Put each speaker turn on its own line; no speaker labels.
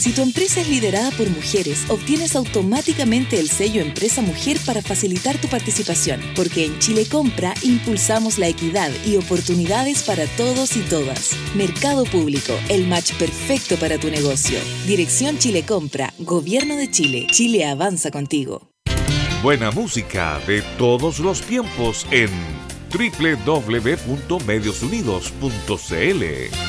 Si tu empresa es liderada por mujeres, obtienes automáticamente el sello Empresa Mujer para facilitar tu participación, porque en Chile Compra impulsamos la equidad y oportunidades para todos y todas. Mercado Público, el match perfecto para tu negocio. Dirección Chile Compra, Gobierno de Chile. Chile avanza contigo.
Buena música de todos los tiempos en www.mediosunidos.cl.